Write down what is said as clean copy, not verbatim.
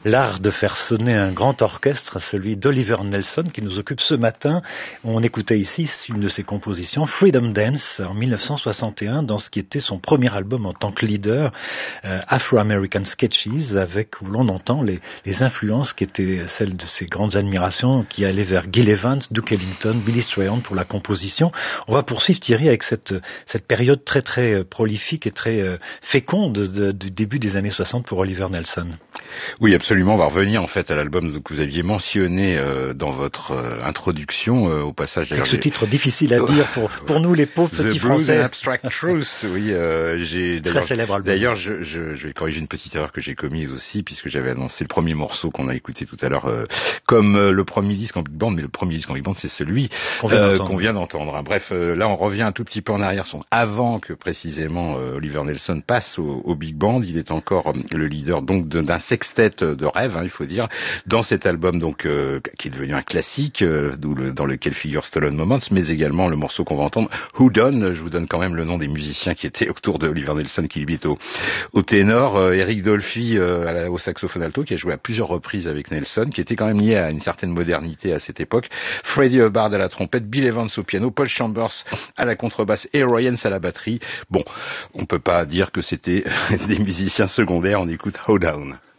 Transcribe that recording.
l'art de faire sonner un grand orchestre, celui d'Oliver Nelson, qui nous occupe ce matin. On écoutait ici une de ses compositions, Freedom Dance, en 1961, dans ce qui était son premier album en tant que leader, Afro-American Sketches, avec où l'on entend les influences qui étaient celles de ses grandes admirations, qui allaient vers Gil Evans, Duke Ellington, Billy Strayhorn pour la composition. On va poursuivre, Thierry, avec cette période très très prolifique et très féconde du début des années 60 pour Oliver Nelson. Oui, absolument. On va revenir en fait à l'album que vous aviez mentionné dans votre introduction au passage. Avec ce titre difficile à dire pour nous les pauvres petits Français. The Blues and Abstract Truth. Oui, très célèbre album. D'ailleurs, je vais corriger une petite erreur que j'ai commise aussi, puisque j'avais annoncé le premier morceau qu'on a écouté tout à l'heure comme le premier disque en big band, mais le premier disque en big band, c'est celui qu'on vient d'entendre. Bref, là, on revient un tout petit peu en arrière, avant que précisément Oliver Nelson passe au big band. Il est encore le leader donc d'un sextet de rêve, il faut dire, dans cet album donc qui est devenu un classique, dans lequel figure Stolen Moments, mais également le morceau qu'on va entendre, Who Done. Je vous donne quand même le nom des musiciens qui étaient autour de Oliver Nelson, qui lui est au ténor, Eric Dolphy au saxophone alto, qui a joué à plusieurs reprises avec Nelson, qui était quand même lié à une certaine modernité à cette époque, Freddie Hubbard à la trompette, Bill Evans au piano, Paul Chambers à la contrebasse et Roy Haynes à la batterie. Bon, on peut pas dire que c'était des musiciens secondaires. On écoute Hold Down.